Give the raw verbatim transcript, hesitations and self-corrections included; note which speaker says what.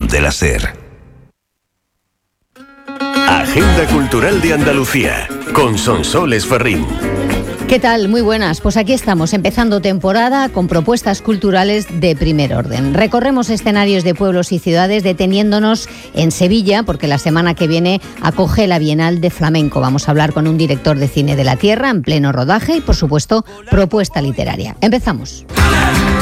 Speaker 1: de la SER. Agenda Cultural de Andalucía, con Sonsoles Ferrín.
Speaker 2: ¿Qué tal? Muy buenas. Pues aquí estamos, empezando temporada con propuestas culturales de primer orden. Recorremos escenarios de pueblos y ciudades deteniéndonos en Sevilla, porque la semana que viene acoge la Bienal de Flamenco. Vamos a hablar con un director de cine de la tierra en pleno rodaje y, por supuesto, propuesta literaria. Empezamos.